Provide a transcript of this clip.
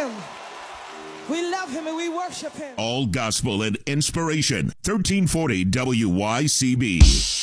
him. We love him and we worship him. All gospel and inspiration. 1340 WYCB.